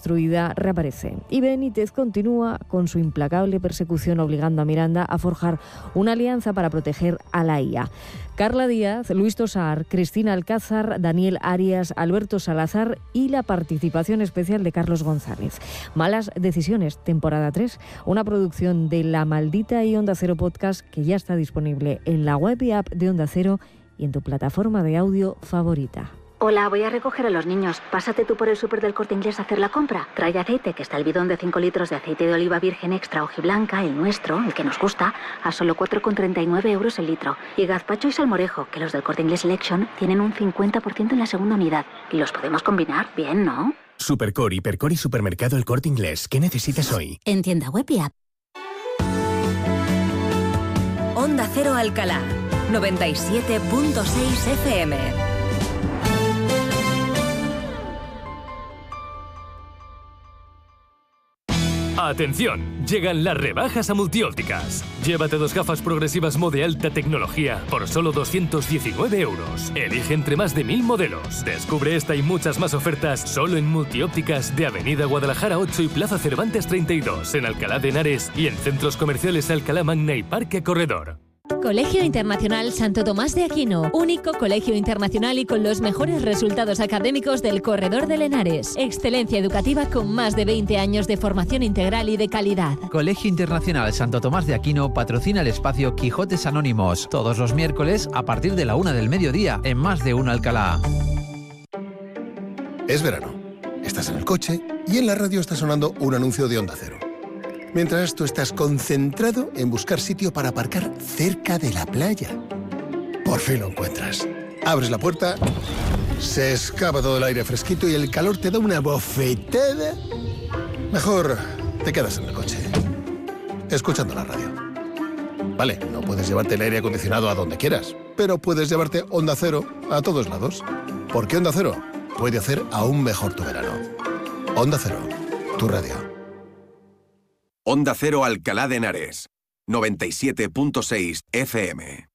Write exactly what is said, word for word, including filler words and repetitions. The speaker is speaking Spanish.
destruida reaparece. Y Benítez continúa con su implacable persecución, obligando a Miranda a forjar una alianza para proteger a la I A. Carla Díaz, Luis Tosar, Cristina Alcázar, Daniel Arias, Alberto Salazar y la participación especial de Carlos González. Malas decisiones, temporada tres, una producción de La Maldita y Onda Cero Podcast que ya está disponible en la web y app de Onda Cero y en tu plataforma de audio favorita. Hola, voy a recoger a los niños. Pásate tú por el súper del Corte Inglés a hacer la compra. Trae aceite, que está el bidón de cinco litros de aceite de oliva virgen extra hojiblanca, el nuestro, el que nos gusta, a solo cuatro con treinta y nueve euros el litro. Y gazpacho y salmorejo, que los del Corte Inglés Selection tienen un cincuenta por ciento en la segunda unidad. Y los podemos combinar bien, ¿no? Supercor, Hipercor y Supermercado El Corte Inglés. ¿Qué necesitas hoy? En tienda web y app. Onda Cero Alcalá, noventa y siete punto seis F M. ¡Atención! Llegan las rebajas a Multiópticas. Llévate dos gafas progresivas Mo de alta tecnología por solo doscientos diecinueve euros. Elige entre más de mil modelos. Descubre esta y muchas más ofertas solo en Multiópticas de Avenida Guadalajara ocho y Plaza Cervantes treinta y dos, en Alcalá de Henares y en centros comerciales Alcalá Magna y Parque Corredor. Colegio Internacional Santo Tomás de Aquino, único colegio internacional y con los mejores resultados académicos del Corredor del Henares. Excelencia educativa con más de veinte años de formación integral y de calidad. Colegio Internacional Santo Tomás de Aquino patrocina el espacio Quijotes Anónimos, todos los miércoles a partir de la una del mediodía en Más de Uno Alcalá. Es verano, estás en el coche y en la radio está sonando un anuncio de Onda Cero. Mientras tú estás concentrado en buscar sitio para aparcar cerca de la playa. Por fin lo encuentras. Abres la puerta, se escapa todo el aire fresquito y el calor te da una bofetada. Mejor te quedas en el coche, escuchando la radio. Vale, no puedes llevarte el aire acondicionado a donde quieras, pero puedes llevarte Onda Cero a todos lados. Porque Onda Cero puede hacer aún mejor tu verano. Onda Cero, tu radio. Onda Cero Alcalá de Henares, noventa y siete punto seis F M.